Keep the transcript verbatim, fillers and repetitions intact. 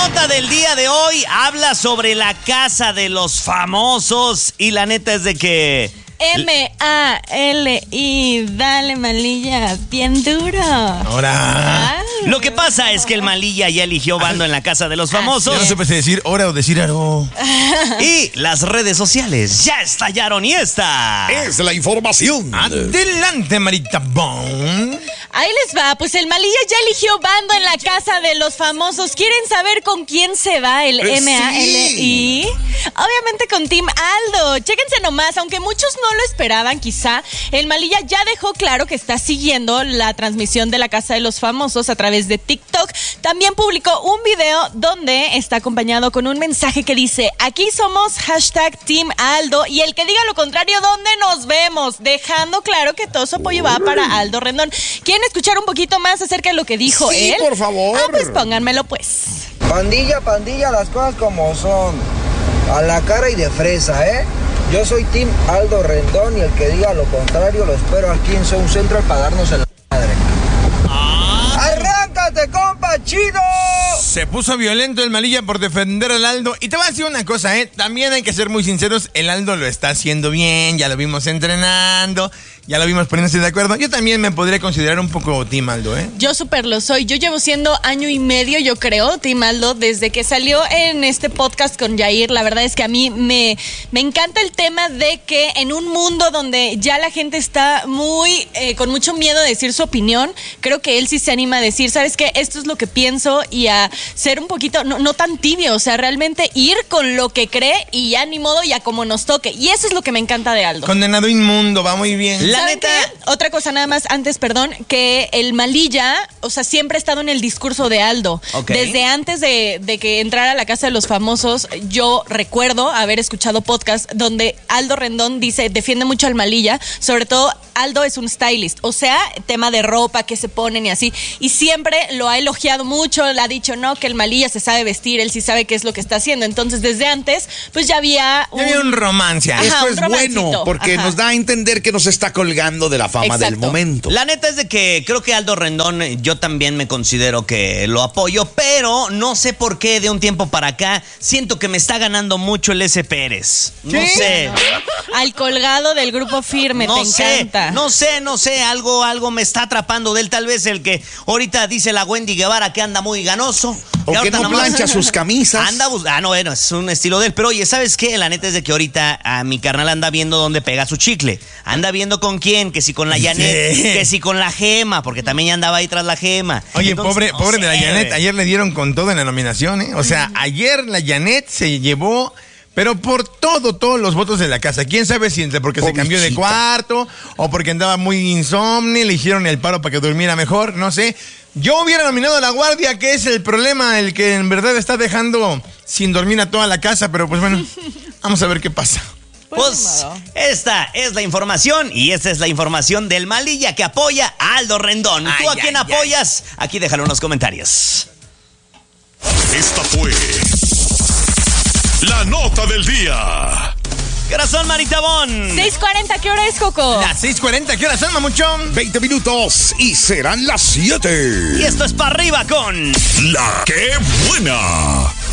nota del día de hoy habla sobre la casa de los famosos y la neta es de que... M A L I, dale Malilla, bien duro. Ahora. Lo que pasa es que el Malilla ya eligió bando en la casa de los famosos. Ya no supe si decir hora o decir aro. Y las redes sociales ya estallaron y esta Es la información. Adelante, Marita Bon. Ahí les va, pues el Malilla ya eligió bando en la casa de los famosos. ¿Quieren saber con quién se va el Eh, M A L I? sí. Obviamente con Team Aldo. Chéquense nomás, aunque muchos no lo esperaban quizá, el Malilla ya dejó claro que está siguiendo la transmisión de la casa de los famosos a través de TikTok. También publicó un video donde está acompañado con un mensaje que dice: aquí somos hashtag Team Aldo y el que diga lo contrario, ¿dónde nos vemos? Dejando claro que todo su apoyo va para Aldo Rendón. ¿Quieren escuchar un poquito más acerca de lo que dijo Sí, él? por favor. Ah, pues pónganmelo pues. Pandilla, pandilla, las cosas como son. A la cara y de fresa, ¿eh? Yo soy Team Aldo Rendón y el que diga lo contrario lo espero aquí en Sound Central para darnos en la madre. ¡Arráncate, compa, chido! Se puso violento el Malilla por defender al Aldo. Y te voy a decir una cosa, ¿eh? También hay que ser muy sinceros. El Aldo lo está haciendo bien. Ya lo vimos entrenando. Ya lo vimos poniéndose de acuerdo. Yo también me podría considerar un poco Team Aldo, ¿eh? Yo súper lo soy. Yo llevo siendo año y medio, yo creo, Team Aldo, desde que salió en este podcast con Yair. La verdad es que a mí me, me encanta el tema de que en un mundo donde ya la gente está muy, eh, con mucho miedo de decir su opinión, creo que él sí se anima a decir, ¿sabes qué? Esto es lo que pienso, y a ser un poquito, no, no tan tibio, o sea, realmente ir con lo que cree y ya ni modo, ya como nos toque. Y eso es lo que me encanta de Aldo. Condenado inmundo, va muy bien. La ¿Saben neta... qué? Otra cosa nada más antes, perdón, que el Malilla, o sea, siempre ha estado en el discurso de Aldo. Ok. Desde antes de, de que entrara a la casa de los famosos, yo recuerdo haber escuchado podcast donde Aldo Rendón dice, defiende mucho al Malilla, sobre todo Aldo es un stylist, o sea, tema de ropa que se ponen y así, y siempre lo ha elogiado mucho, le ha dicho, no, que el Malilla se sabe vestir, él sí sabe qué es lo que está haciendo. Entonces, desde antes, pues ya había un... Ya había un romance. Ajá, Esto un es romancito. bueno porque Ajá. nos da a entender que nos está colgando de la fama Exacto. del momento. La neta es de que creo que Aldo Rendón, yo también me considero que lo apoyo, pero no sé por qué de un tiempo para acá siento que me está ganando mucho el S. Pérez. No ¿Sí? sé. Al colgado del grupo firme, No te sé, encanta. no sé, no sé, algo, algo me está atrapando de él, tal vez el que ahorita dice la Wendy Guevara que anda muy ganoso. O que ahorita no nomás plancha sus camisas. Anda bus- ah, no, bueno, es un estilo de él, pero oye, ¿sabes qué? La neta es de que ahorita a mi carnal anda viendo dónde pega su chicle, anda viendo con quién, que si con la Janet, Sí. que si con la Gema, porque también ya andaba ahí tras la Gema. Oye, Entonces, pobre, no pobre sé, de la Janet, güey. ayer le dieron con todo en la nominación, ¿eh? O sea, ayer la Janet se llevó, pero por todo, todos los votos de la casa. ¿Quién sabe si entre porque se cambió de Pobichita. cuarto o porque andaba muy insomne, le hicieron el paro para que durmiera mejor? No sé. Yo hubiera nominado a La Guardia, que es el problema, el que en verdad está dejando sin dormir a toda la casa, pero pues bueno, vamos a ver qué pasa. Pues esta es la información y esta es la información del Malilla que apoya a Aldo Rendón. ¿Tú Ay, a quién ay, apoyas? Aquí déjalo en los comentarios. Esta fue la nota del día. Corazón Maritabón. seis cuarenta, ¿qué hora es, Coco? Las seis cuarenta, ¿qué hora son, mamuchón? veinte minutos y serán las siete. Y esto es para arriba con La que buena.